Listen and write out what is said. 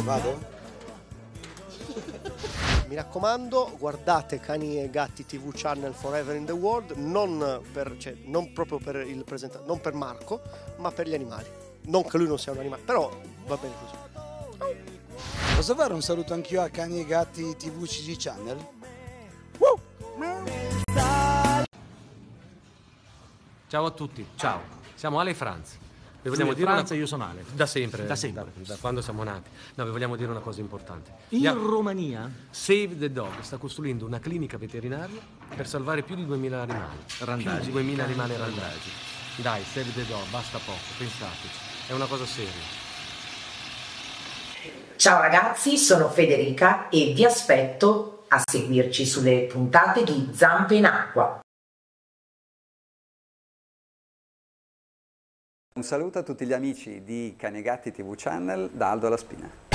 Vado? Mi raccomando, guardate Cani e Gatti TV Channel Forever in the World, non proprio per il presentato, non per Marco, ma per gli animali. Non che lui non sia un animale, però va bene così. Posso fare un saluto anch'io a Cani e Gatti TV CG Channel? Ciao a tutti, ciao. Siamo Ale e Franz. Vi vogliamo dire Franz e io sono Ale. Da sempre. Da sempre. Da quando siamo nati. No, vi vogliamo dire una cosa importante. In Romania Save the Dog sta costruendo una clinica veterinaria per salvare più di 2000 animali. Randagi. Più di 2000 animali randagi. Dai, Save the Dog, basta poco, pensateci. È una cosa seria. Ciao ragazzi, sono Federica e vi aspetto a seguirci sulle puntate di Zampe in Acqua. Un saluto a tutti gli amici di Cani e Gatti TV Channel da Aldo La Spina.